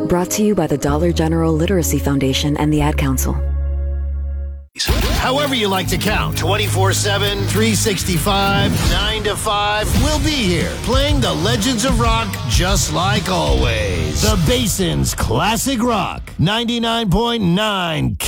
Brought to you by the Dollar General Literacy Foundation and the Ad Council. However you like to count, 24/7, 365, 9 to 5, we'll be here playing the legends of rock just like always. The Basin's Classic Rock, 99.9